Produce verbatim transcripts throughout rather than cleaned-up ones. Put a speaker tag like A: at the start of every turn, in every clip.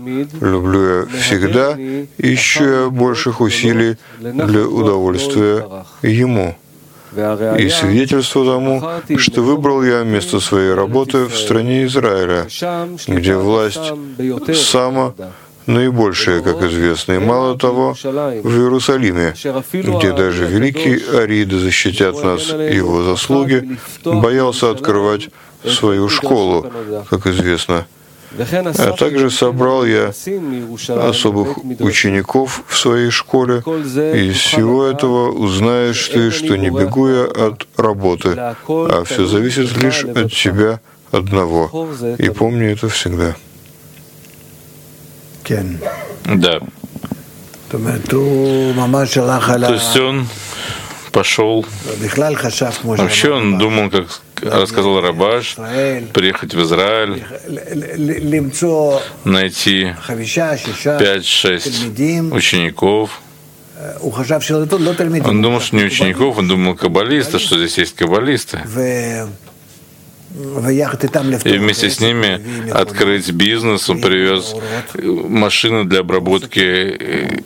A: люблю я всегда, ищу я больших усилий для удовольствия Ему. И свидетельство тому, что выбрал я место своей работы в стране Израиля, где власть сама наибольшая, как известно, и мало того, в Иерусалиме, где даже великий Арид, защитят нас его заслуги, боялся открывать свою школу, как известно. А также собрал я особых учеников в своей школе, и из всего этого узнаешь ты, что не бегу я от работы, а все зависит лишь от тебя одного. И помни это всегда.
B: Да. То есть он пошел. Вообще он думал, как рассказал Рабаш, приехать в Израиль, найти пять-шесть учеников. Он думал, что не учеников, он думал каббалисты, что здесь есть каббалисты. И вместе с ними открыть бизнес. Он привез машины для обработки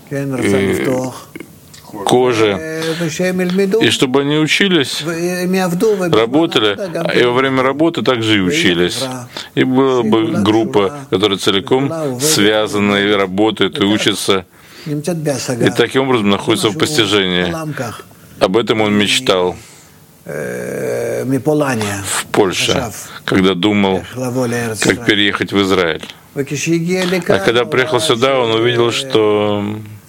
B: кожи, и чтобы они учились, работали, и во время работы также и учились. И была бы группа, которая целиком связана и работает, и учится, и таким образом находится в постижении. Об этом он мечтал в Польше, когда думал, как переехать в Израиль. А когда приехал сюда, он увидел, что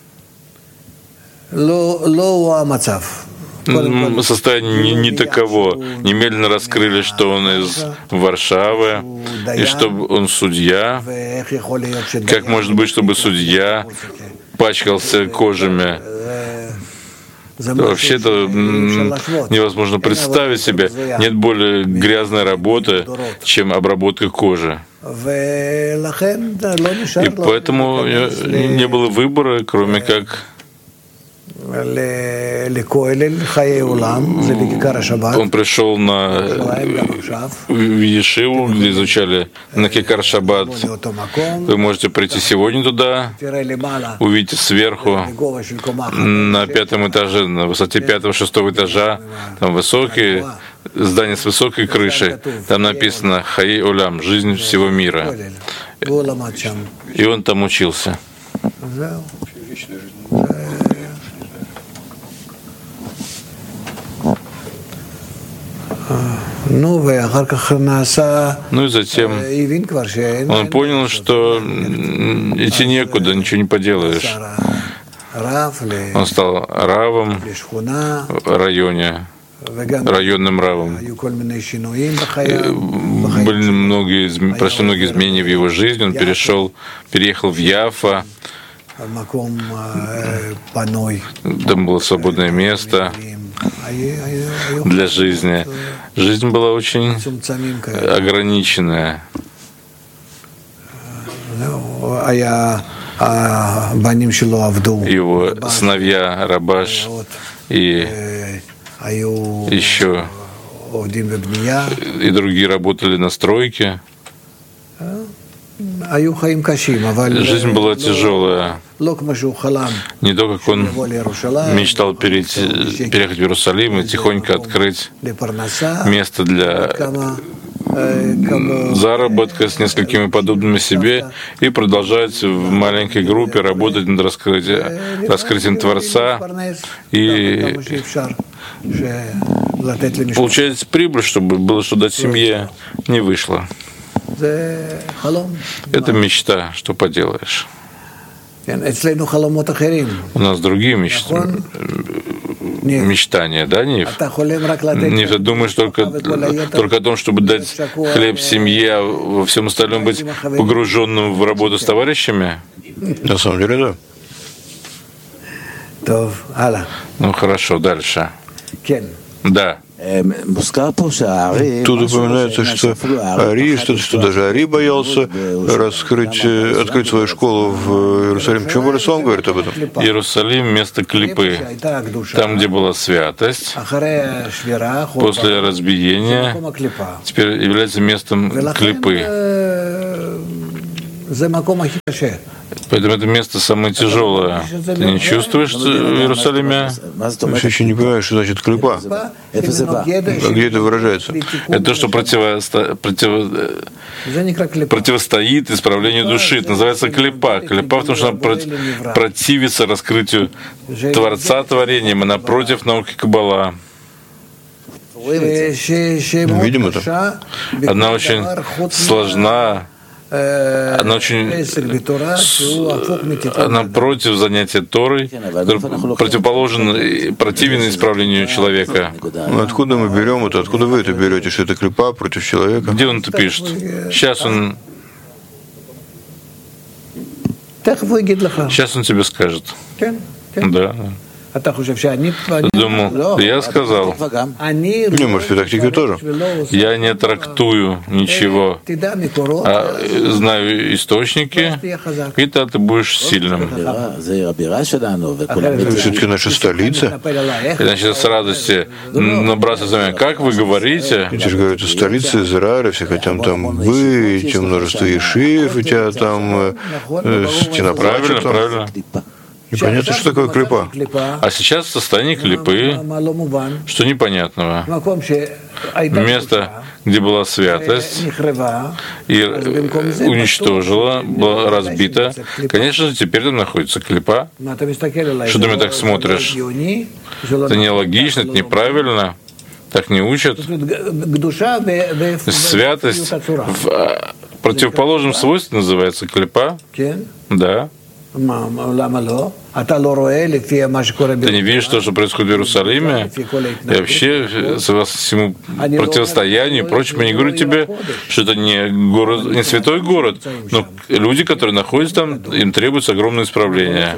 B: состояние не, не таково. Немедленно раскрыли, что он из Варшавы, и что он судья. Как может быть, чтобы судья пачкался кожами? Вообще это невозможно представить себе. Нет более грязной работы, чем обработка кожи. И поэтому не было выбора, кроме как он пришел на Ешиву, где изучали на Кикар Шаббат. Вы можете прийти сегодня туда, увидите сверху, на пятом этаже, на высоте пятого-шестого этажа, там высокие здания с высокой крышей. Там написано «Хаей Олам» — «Жизнь всего мира». И он там учился. Ну и затем он понял, что идти некуда, ничего не поделаешь. Он стал равом в районе, районным равом. Были многие, прошли многие изменения в его жизни. Он перешел, переехал в Яффа. Там было свободное место для жизни. Жизнь была очень ограниченная. Его сыновья Рабаш и еще и другие работали на стройке. Жизнь была тяжелая. Не то, как он мечтал перейти, переехать в Иерусалим и тихонько открыть место для заработка с несколькими подобными себе и продолжать в маленькой группе работать над раскрытием, раскрытием Творца и получать прибыль, чтобы было что дать семье, не вышло. Это мечта, что поделаешь. У нас другие мечты, мечтания, да, Нив? Не ты думаешь только, только о том, чтобы дать хлеб семье, а во всем остальном быть погруженным в работу с товарищами? На самом деле, да. Ну хорошо, дальше. Да. Тут упоминается, что Ари, что, что даже Ари боялся раскрыть, открыть свою школу в Иерусалиме. Почему Барисалам говорит об этом? Иерусалим — место клипы, там, где была святость, после разбиения, теперь является местом клипы. Поэтому это место самое тяжелое. Ты не чувствуешь в Иерусалиме?
A: Я все еще не понимаю, что значит клипа. А где это выражается?
B: Это то, что противосто... против... противостоит исправлению души. Это называется клипа. Клипа, потому что она противится раскрытию Творца творением, она против науки Каббала.
A: Видим это.
B: Она очень сложна, она очень она против занятия Торой, противоположен, противен исправлению человека.
A: Ну, откуда мы берем это? Откуда вы это берете, что это клипа против человека?
B: Где он это пишет? Сейчас он Сейчас он тебе скажет. Да. Думал, я сказал.
A: Не, может, в тактике тоже.
B: Я не трактую ничего, а знаю источники, и тогда ты будешь сильным.
A: Это все-таки наша столица.
B: И значит, с радости набраться за меня. Как вы говорите?
A: Я же говорю, это столица Израиля, все хотят там быть, множество ешив, у тебя там стена плача.
B: Правильно, правильно.
A: Непонятно, что такое клипа.
B: А сейчас в состоянии клипы, что непонятного. Место, где была святость, и уничтожила, была разбита. Конечно же, теперь там находится клипа. Что ты мне так смотришь? Это нелогично, это неправильно. Так не учат. Святость в противоположном свойстве называется клипа. Да. Ты не видишь то, что происходит в Иерусалиме? И вообще, согласно всему противостоянию и прочему, я не говорю тебе, что это не город, не святой город, но люди, которые находятся там, им требуется огромное исправление.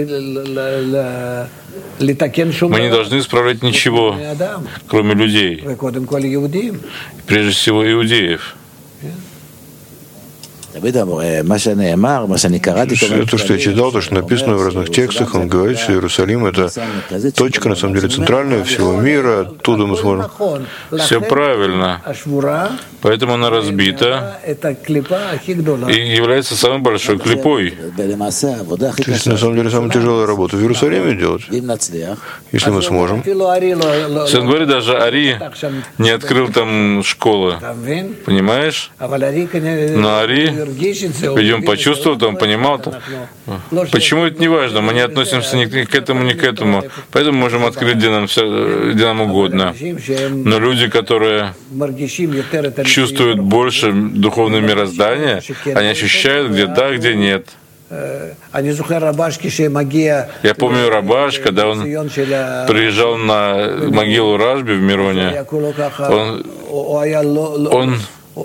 B: Мы не должны исправлять ничего, кроме людей, прежде всего иудеев.
A: То, что я читал, то, что написано в разных текстах, он говорит, что Иерусалим — это точка, на самом деле, центральная всего мира, оттуда мы сможем...
B: Все правильно. Поэтому она разбита и является самой большой клипой.
A: То есть, на самом деле, самая тяжелая работа в Иерусалиме делать, если мы сможем.
B: Сын говорит, даже Ари не открыл там школы. Понимаешь? Но Ари, видимо, почувствовал, он понимал. Почему это не важно? Мы не относимся ни к этому, ни к этому. Поэтому можем открыть, где нам, все, где нам угодно. Но люди, которые чувствуют больше духовное мироздание, они ощущают, где да, где нет. Я помню Рабаш, когда он приезжал на могилу Рашби в Мироне, он, он,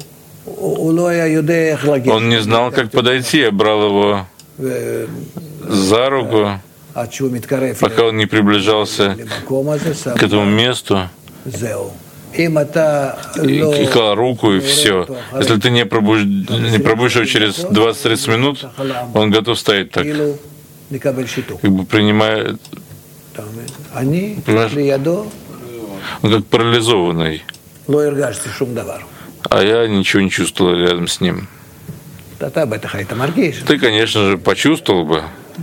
B: он не знал, как подойти. Я брал его за руку, пока он не приближался к этому месту. И, и клал руку, и все. Если ты не пробудешь, не пробудешь его через двадцать-тридцать минут, он готов стоять так, как бы принимая, понимаешь? Он как парализованный. А я ничего не чувствовал рядом с ним. Ты, конечно же, почувствовал бы.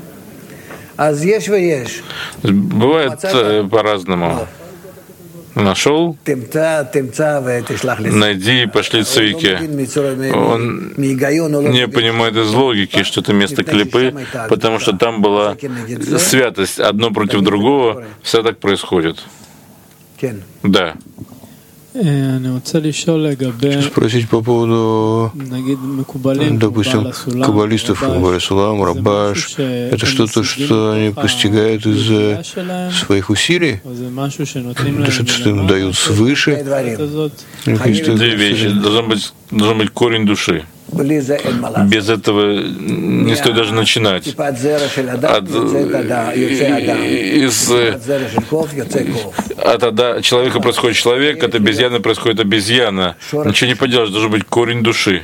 B: Бывает по-разному. Нашел, найди и пошли цвики. Он не понимает из логики, что это место клипы, потому что там была святость. Одно против другого, все так происходит. Да.
A: Хочу спросить по поводу, допустим, каббалистов, Барисулам, Рабаш. Это что-то, что они постигают из своих усилий? Это что-то, что им дают свыше?
B: Две вещи. Должен быть, должен быть корень души. Без этого не стоит даже начинать. От, из, от ада, человека происходит человек, от обезьяны происходит обезьяна. Ничего не поделаешь, должен быть корень души.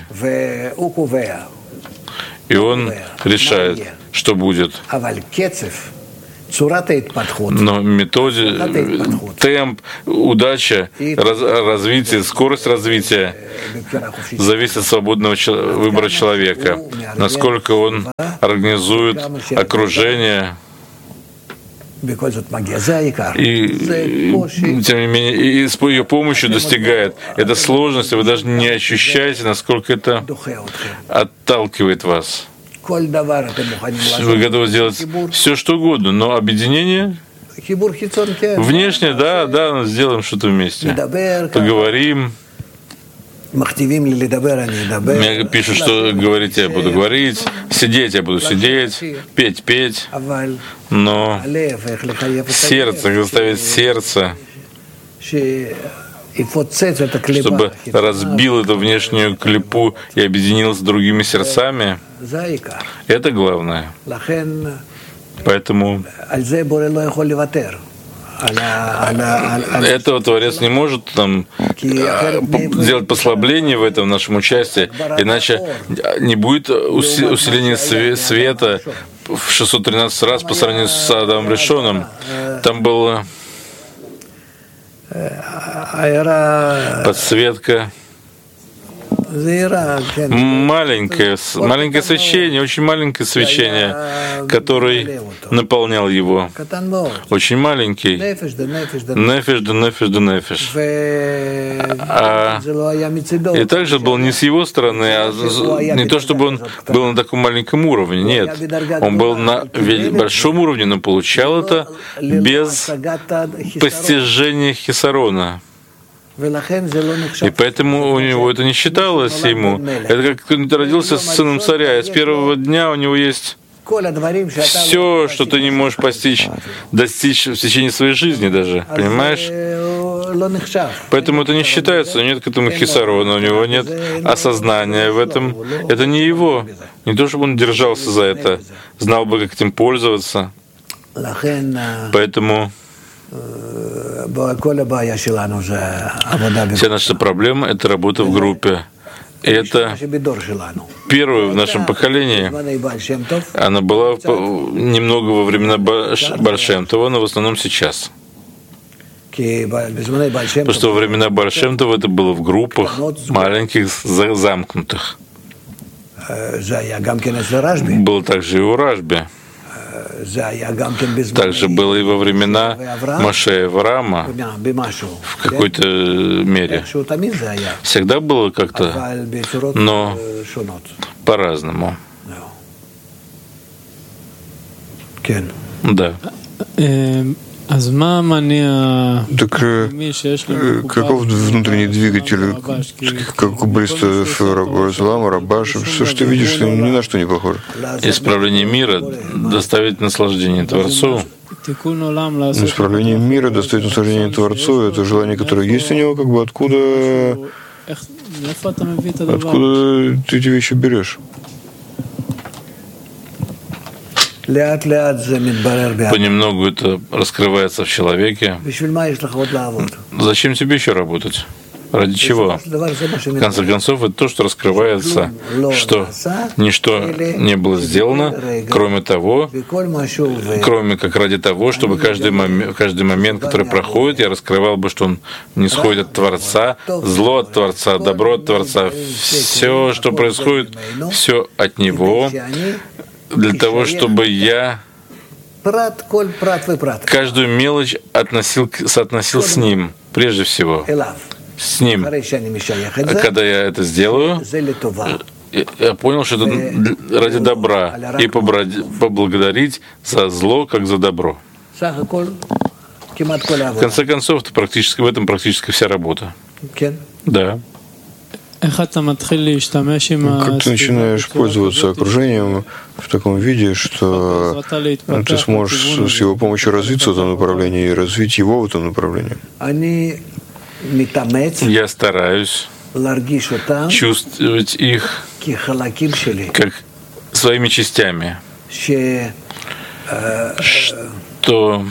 B: И он решает, что будет. Но методе, темп, удача, раз, развитие, скорость развития зависит от свободного выбора человека, насколько он организует окружение. И, тем не менее, и с ее помощью достигает. Эта сложность, вы даже не ощущаете, насколько это отталкивает вас. Вы готовы сделать все, что угодно, но объединение внешне, да, да, сделаем что-то вместе. Поговорим. Мне пишут, что говорить я буду говорить, сидеть я буду сидеть, петь, петь, но сердце, заставить сердце, чтобы разбил эту внешнюю клепу и объединился с другими сердцами, это главное. Поэтому этого Творец не может там сделать послабление в этом нашем участии, иначе не будет усиления света в шестьсот тринадцать раз по сравнению с Адамом Ришоном. Там была подсветка, маленькое, маленькое свечение, очень маленькое свечение, который наполнял его. Очень маленький. Нефеш да нефеш да нефеш. А, и также был не с его стороны, а не то, чтобы он был на таком маленьком уровне. Нет. Он был на большом уровне, но получал это без постижения хисарона. И поэтому у него это не считалось ему. Это как он родился с сыном царя, и с первого дня у него есть все, что ты не можешь постичь, достичь в течение своей жизни даже, понимаешь? Поэтому это не считается, у него нет к этому хисарона, у него нет осознания в этом. Это не его. Не то, чтобы он держался за это, знал бы, как этим пользоваться. Поэтому вся наша проблема — это работа в группе. И это первое в нашем поколении. Она была немного во времена Бааль Шем Това, но в основном сейчас. Потому что во времена Бааль Шем Това это было в группах маленьких, замкнутых. Было также и у Рашби. Также было и во времена Моше и Авраама в какой-то мере. Всегда было как-то, но по-разному. Да.
A: Так каков внутренний двигатель, как у баллистов Рабашлама, Рабаша, все, что ты видишь, ни на что не похоже.
B: Исправление мира доставит наслаждение Творцу.
A: Исправление мира доставит наслаждение Творцу, это желание, которое есть у него, как бы откуда, откуда ты эти вещи берешь?
B: Понемногу это раскрывается в человеке. Зачем тебе еще работать? Ради чего? В конце концов, это то, что раскрывается, что ничто не было сделано, кроме того, кроме как ради того, чтобы каждый момент, каждый момент, который проходит, я раскрывал бы, что он не сходит от Творца, зло от Творца, добро от Творца. Все, что происходит, все от Него, для того, чтобы я каждую мелочь относил, соотносил с Ним, прежде всего, с Ним. Когда я это сделаю, я понял, что это ради добра, и поблагодарить за зло, как за добро. В конце концов, это практически, в этом практически вся работа. Да.
A: Как ты начинаешь пользоваться окружением в таком виде, что ты сможешь с его помощью развиться в этом направлении и развить его в этом направлении?
B: Я стараюсь чувствовать их как своими частями, что,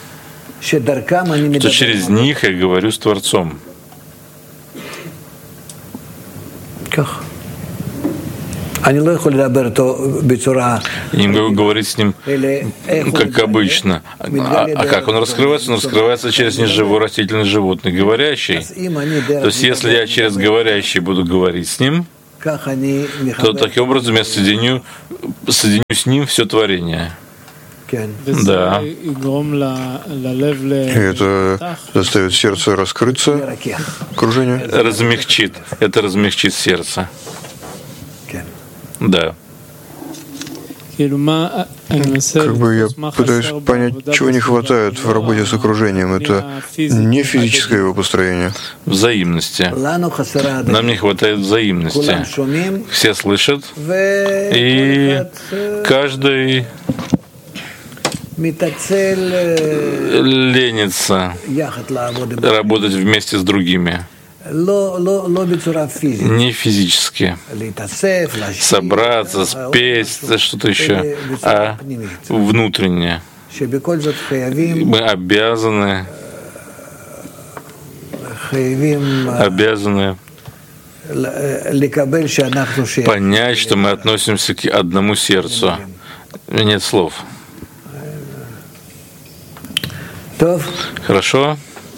B: что через них я говорю с Творцом. не могу говорить с ним как обычно. А, а как он раскрывается? Он раскрывается через неживой растительный животный, говорящий. То есть если я через говорящий буду говорить с ним, то таким образом я соединю, соединю с ним все творение. Да.
A: И это заставит сердце раскрыться, окружение.
B: Размягчит. Это размягчит сердце. Да.
A: Как бы я пытаюсь понять, чего не хватает в работе с окружением. Это не физическое его построение.
B: Взаимности. Нам не хватает взаимности. Все слышат, и каждый ленится работать вместе с другими. Не физически. Собраться, спеть, что-то еще, а внутренне. Мы обязаны, обязаны понять, что мы относимся к одному сердцу. Нет слов. Хорошо?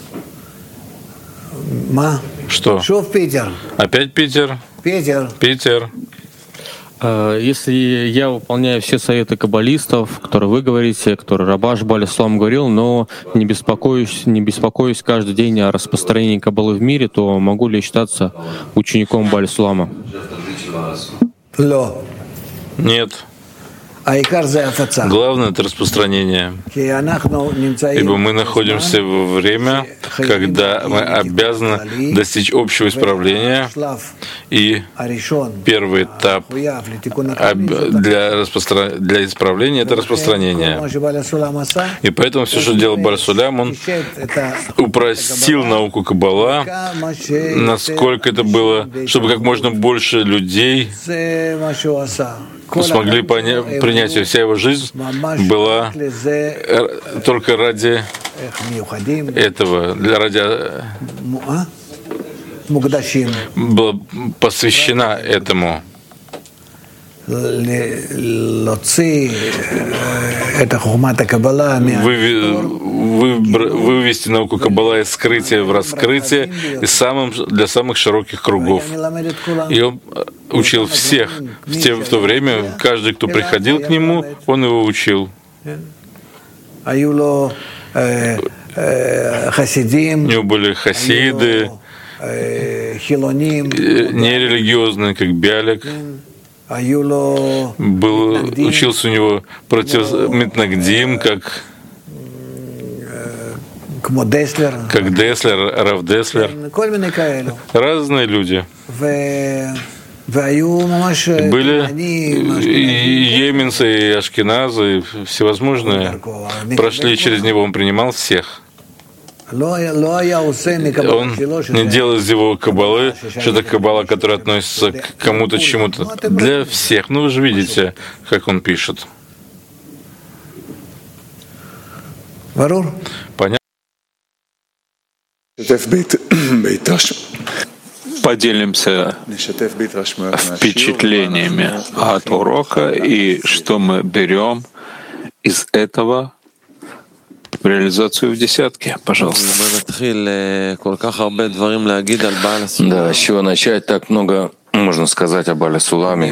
B: Что? Опять Питер?
C: Питер.
B: Питер.
D: Если я выполняю все советы каббалистов, которые вы говорите, которые Рабаш Бааль Ислам говорил, но не беспокоюсь, не беспокоюсь каждый день о распространении каббалы в мире, то могу ли я считаться учеником Бааль Ислама?
B: Нет. Главное — это распространение, ибо мы находимся во время, когда мы обязаны достичь общего исправления, и первый этап для, распостра... для исправления — это распространение. И поэтому все, что делал Бааль Сулам, он упростил науку Каббала, насколько это было, чтобы как можно больше людей смогли понять, принять, и вся его жизнь была только ради этого, для ради была посвящена этому. Вывести науку Каббала из скрытия в раскрытие и самым, для самых широких кругов. И он учил всех. В, те, в то время каждый, кто приходил к нему, он его учил. У него были хасиды, нерелигиозные, как Биалик. Был, учился у него против Митнагдим, как как Деслер, Рав Деслер. Разные люди. Были и йеменцы, и ашкеназы, и всевозможные. Прошли через него, он принимал всех. Он не делал из его каббалы, что это каббала, которая относится к кому-то, чему-то. Для всех. Ну, вы же видите, как он пишет. Понятно?
E: Поделимся впечатлениями от урока и что мы берем из этого в реализацию в десятке. Пожалуйста.
F: Да, с чего начать? Так много можно сказать об Баале Суламе.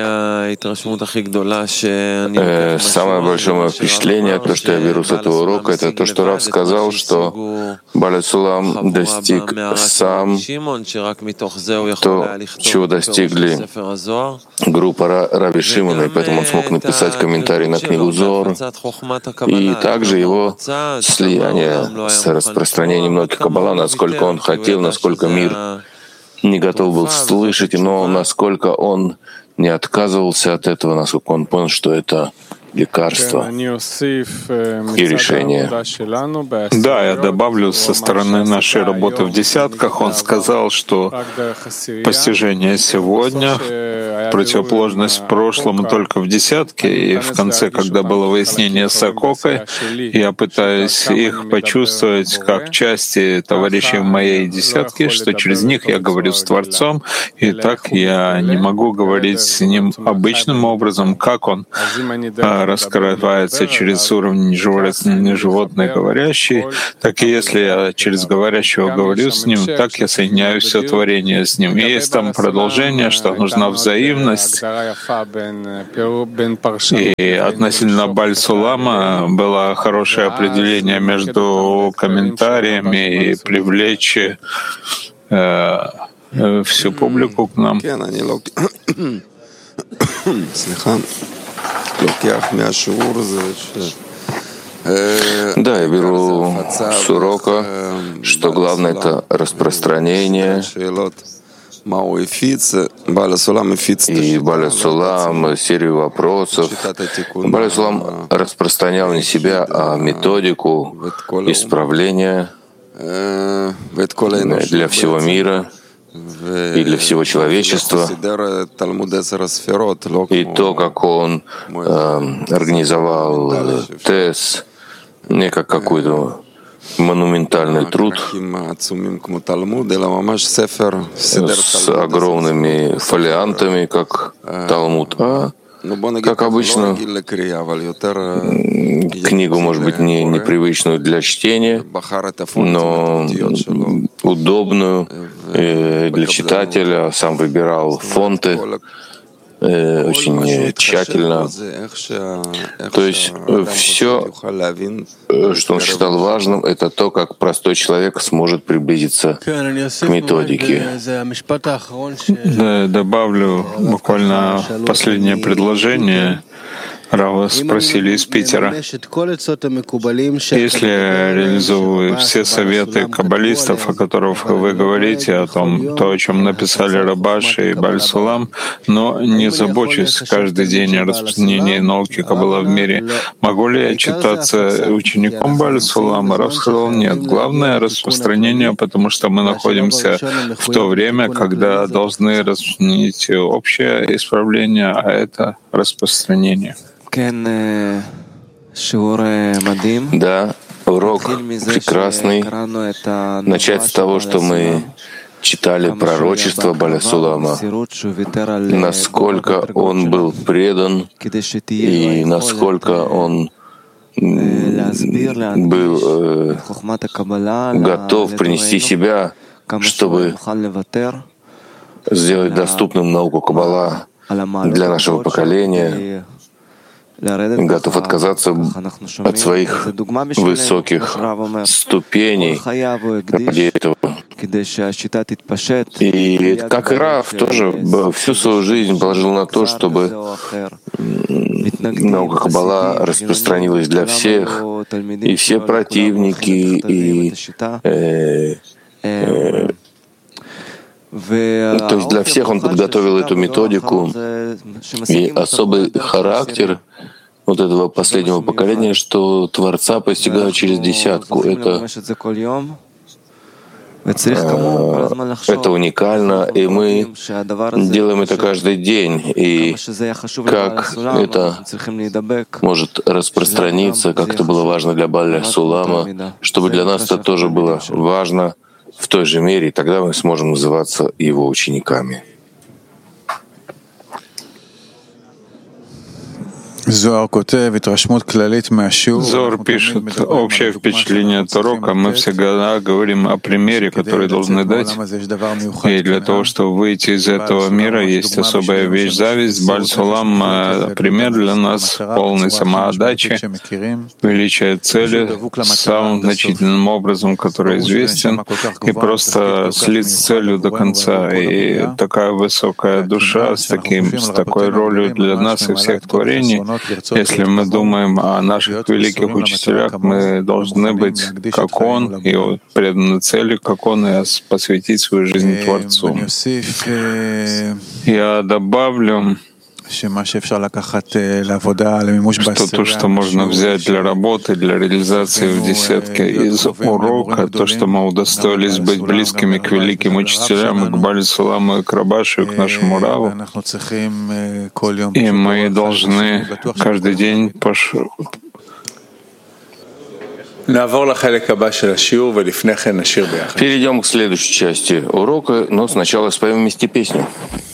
F: Э, самое большое мое впечатление, то, что я беру с этого урока, это то, что Рав сказал, что Баале Сулам достиг сам то, чего достигли группа Рави Шимона, и поэтому он смог написать комментарий на книгу Зор, и также его слияние с распространением многих Каббала, насколько он хотел, насколько мир не готов был слышать, но насколько он не отказывался от этого, насколько он понял, что это лекарства и решения.
E: Да, я добавлю со стороны нашей работы в десятках. Он сказал, что постижение сегодня, противоположность прошлому только в десятке, и в конце, когда было выяснение с Акокой, я пытаюсь их почувствовать как части товарищей в моей десятке, что через них я говорю с Творцом, и так я не могу говорить с ним обычным образом, как он раскрывается через уровень животный говорящий, так и если я через говорящего говорю с ним, так я соединяю все творение с ним. И есть там продолжение, что нужна взаимность. И относительно Баль-Сулама было хорошее определение между комментариями и привлечь э, всю публику к нам.
F: Да, я беру с урока, что главное — это распространение. И Баля Сулам серию вопросов. Баля Сулам распространял не себя, а методику исправления для всего мира и для всего человечества. И то, как он э, организовал ТЭС, не как какой-то монументальный труд с огромными фолиантами, как Талмуд, а как обычно, книгу, может быть, не непривычную для чтения, но удобную для читателя. Сам выбирал фонты очень тщательно. То есть все, что он считал важным, это то, как простой человек сможет приблизиться к методике.
E: Да, добавлю буквально последнее предложение. Рава спросили из Питера: если я реализовываю все советы каббалистов, о которых вы говорите, о том, то, о чем написали Рабаши и Баль-Сулам, но не забочусь каждый день о распространении науки Каббала в мире, могу ли я считаться учеником Баль-Сулама? Рав сказал: нет. Главное — распространение, потому что мы находимся в то время, когда должны распространить общее исправление, а это распространение.
F: Да, урок прекрасный. Начать с того, что мы читали пророчество Баля Сулама, насколько он был предан и насколько он был э, готов принести себя, чтобы сделать доступным науку Каббала для нашего поколения, готов отказаться от своих высоких ступеней ради этого. И как Рав тоже всю свою жизнь положил на то, чтобы наука Каббала распространилась для всех, и все противники, и э, э, то есть для всех он подготовил эту методику, и особый характер вот этого последнего поколения, что Творца постигают через десятку. Это, это уникально, и мы делаем это каждый день. И как это может распространиться, как это было важно для Баля Сулама, чтобы для нас это тоже было важно в той же мере, и тогда мы сможем называться его учениками.
E: Зор пишет: общее впечатление от урока. Мы всегда говорим о примере, который должны дать. И для того, чтобы выйти из этого мира, есть особая вещь — зависть. Баль-Сулам — пример для нас полной самоотдачи, величия цели самым значительным образом, который известен, и просто слить с целью до конца. И такая высокая душа с, таким, с такой ролью для нас и всех творений. Если мы думаем о наших великих учителях, мы должны быть как Он, и преданы цели, как Он, и посвятить свою жизнь Творцу. Я добавлю что то, что можно взять для работы, для реализации в десятке из урока, то, что мы удостоились быть близкими к великим учителям, и к Бали Суламу, и к Рабашу, и к нашему Раву. И мы должны каждый день пош...
F: Перейдем к следующей части урока, но сначала споем вместе песню.